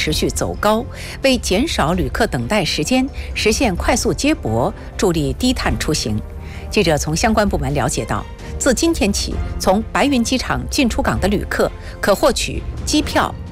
持续走高，为减少旅客等待时间，实现快速接驳，助力低碳出行。记者从相关部门了解到，自今天起，从白云机场进出港的旅客可获取机票、